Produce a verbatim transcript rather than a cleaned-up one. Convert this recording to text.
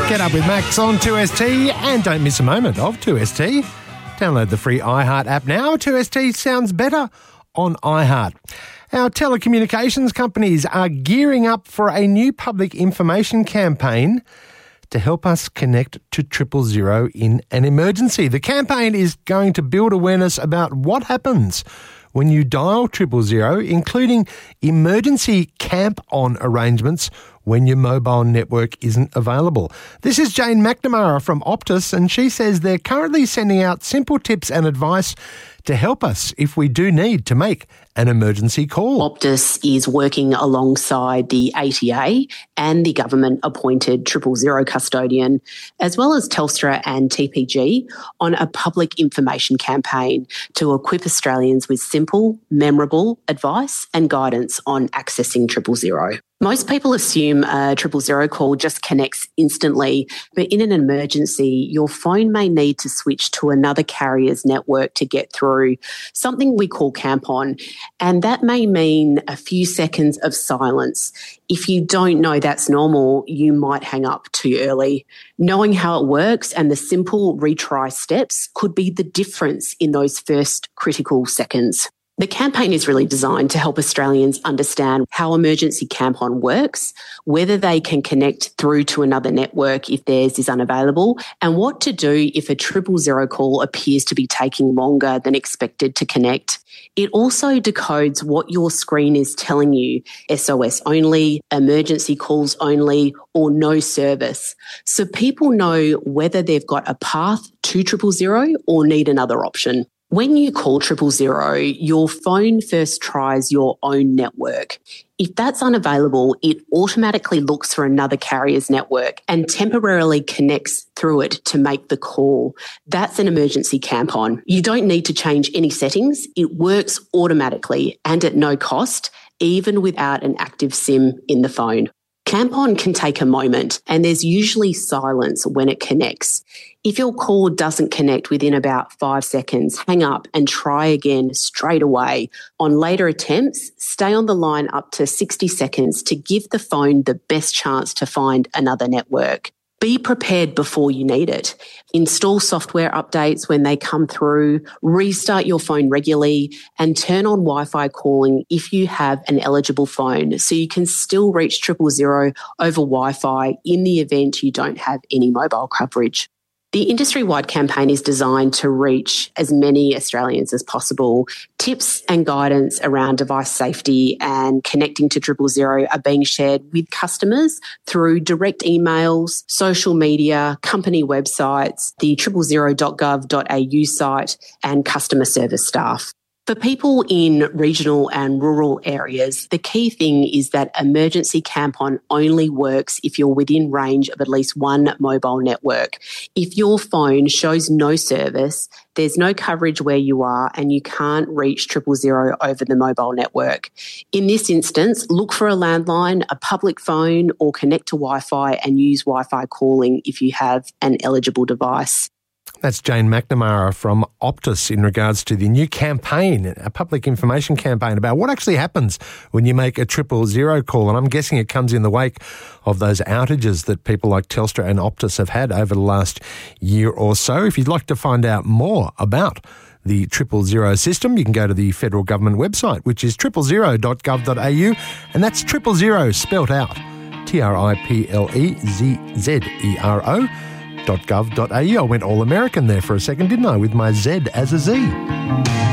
Get up with Max on two S T and don't miss a moment of two S T. Download the free iHeart app now. two S T sounds better on iHeart. Our telecommunications companies are gearing up for a new public information campaign to help us connect to triple zero in an emergency. The campaign is going to build awareness about what happens when you dial triple zero, including emergency camp-on arrangements when your mobile network isn't available. This is Jane McNamara from Optus, and she says they're currently sending out simple tips and advice to help us if we do need to make an emergency call. Optus is working alongside the A T A and the government-appointed triple zero custodian, as well as Telstra and T P G, on a public information campaign to equip Australians with simple, memorable advice and guidance on accessing triple zero. Most people assume a triple zero call just connects instantly, but in an emergency, your phone may need to switch to another carrier's network to get through, something we call camp on, and that may mean a few seconds of silence. If you don't know that's normal, you might hang up too early. Knowing how it works and the simple retry steps could be the difference in those first critical seconds. The campaign is really designed to help Australians understand how emergency camp-on works, whether they can connect through to another network if theirs is unavailable, and what to do if a triple zero call appears to be taking longer than expected to connect. It also decodes what your screen is telling you, S O S only, emergency calls only, or no service, so people know whether they've got a path to triple zero or need another option. When you call triple zero, your phone first tries your own network. If that's unavailable, it automatically looks for another carrier's network and temporarily connects through it to make the call. That's an emergency camp-on. You don't need to change any settings. It works automatically and at no cost, even without an active SIM in the phone. Camp-on can take a moment, and there's usually silence when it connects. If your call doesn't connect within about five seconds, hang up and try again straight away. On later attempts, stay on the line up to sixty seconds to give the phone the best chance to find another network. Be prepared before you need it. Install software updates when they come through, restart your phone regularly, and turn on Wi-Fi calling if you have an eligible phone so you can still reach triple zero over Wi-Fi in the event you don't have any mobile coverage. The industry-wide campaign is designed to reach as many Australians as possible. Tips and guidance around device safety and connecting to triple zero are being shared with customers through direct emails, social media, company websites, the triple zero dot gov dot a u site, and customer service staff. For people in regional and rural areas, the key thing is that emergency camp-on only works if you're within range of at least one mobile network. If your phone shows no service, there's no coverage where you are and you can't reach triple zero over the mobile network. In this instance, look for a landline, a public phone, or connect to Wi-Fi and use Wi-Fi calling if you have an eligible device. That's Jane McNamara from Optus in regards to the new campaign, a public information campaign about what actually happens when you make a triple zero call. And I'm guessing it comes in the wake of those outages that people like Telstra and Optus have had over the last year or so. If you'd like to find out more about the triple zero system, you can go to the federal government website, which is triple zero dot gov dot a u, and that's triple zero spelt out, T R I P L E Z Z E R O. .gov.au. I went all American there for a second, didn't I, with my Z as a Z.